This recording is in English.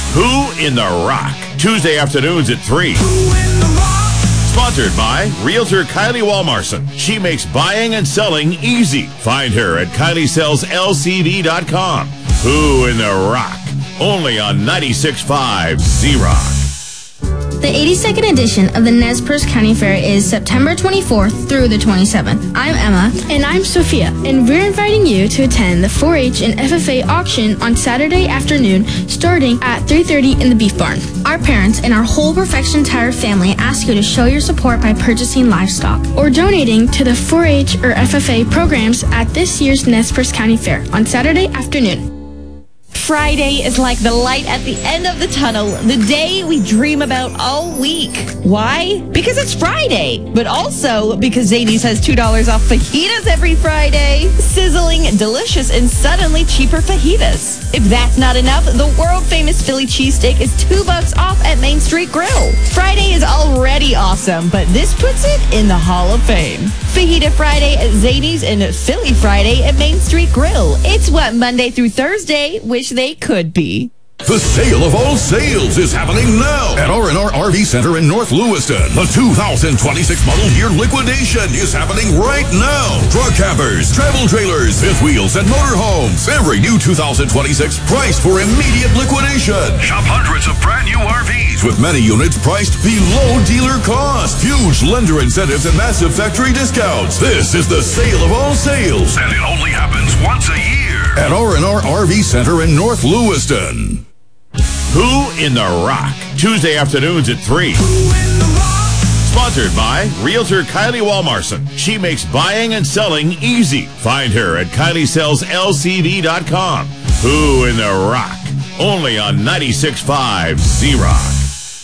Who in the Rock? Tuesday afternoons at 3. Sponsored by Realtor Kylie Walmarson. She makes buying and selling easy. Find her at KylieSellsLCD.com. Who in the Rock? Only on 96.5 Z-Rock. The 82nd edition of the Nez Perce County Fair is September 24th through the 27th. I'm Emma. And I'm Sophia. And we're inviting you to attend the 4-H and FFA auction on Saturday afternoon starting at 3:30 in the Beef Barn. Our parents and our whole Perfection Tire family ask you to show your support by purchasing livestock or donating to the 4-H or FFA programs at this year's Nez Perce County Fair on Saturday afternoon. Friday is like the light at the end of the tunnel, the day we dream about all week. Why? Because it's Friday, but also because Zany's has $2 off fajitas every Friday. Sizzling, delicious, and suddenly cheaper fajitas. If that's not enough, the world-famous Philly cheesesteak is $2 off at Main Street Grill. Friday is already awesome, but this puts it in the Hall of Fame. Fajita Friday at Zany's and Philly Friday at Main Street Grill. It's what Monday through Thursday wish they could be. The sale of all sales is happening now at R&R RV Center in North Lewiston. The 2026 model year liquidation is happening right now. Truck campers, travel trailers, fifth wheels, and motorhomes. Every new 2026 priced for immediate liquidation. Shop hundreds of brand new RVs with many units priced below dealer cost. Huge lender incentives and massive factory discounts. This is the sale of all sales, and it only happens once a year at R&R RV Center in North Lewiston. Who in the Rock? Tuesday afternoons at 3. Sponsored by Realtor Kylie Walmarson. She makes buying and selling easy. Find her at KylieSellsLCD.com. Who in the Rock? Only on 96.5 Z-Rock.